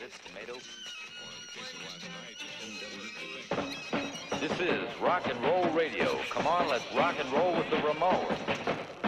lettuce, tomato. This is rock and roll radio. Come on, let's rock and roll with the Ramones.